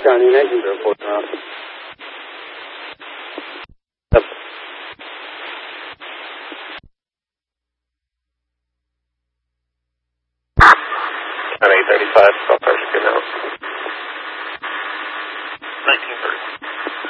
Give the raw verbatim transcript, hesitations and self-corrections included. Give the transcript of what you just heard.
Guardian engine report off. Yep. On eight thirty-five, call pressure, good now.